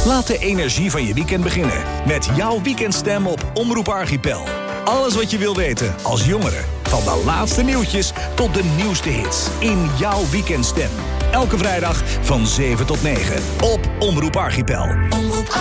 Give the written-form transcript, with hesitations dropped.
Laat de energie van je weekend beginnen met jouw weekendstem op Omroep Archipel. Alles wat je wil weten als jongere. Van de laatste nieuwtjes tot de nieuwste hits in jouw weekendstem. Elke vrijdag van 7 tot 9 op Omroep Archipel. Omroep